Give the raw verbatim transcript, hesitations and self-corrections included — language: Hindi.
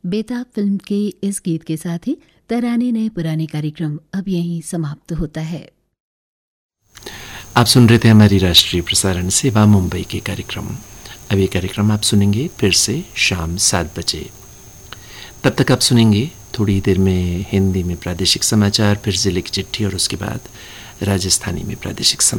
बेताब फिल्म के इस गीत के साथ ही तराने नए पुराने कार्यक्रम अब यहीं समाप्त होता है। आप सुन रहे थे हमारी राष्ट्रीय प्रसारण सेवा मुंबई के कार्यक्रम। अब ये कार्यक्रम आप सुनेंगे फिर से शाम सात बजे। तब तक आप सुनेंगे थोड़ी देर में हिंदी में प्रादेशिक समाचार, फिर जिले की चिट्ठी और उसके बाद राजस्थानी में प्रादेशिक समाचार।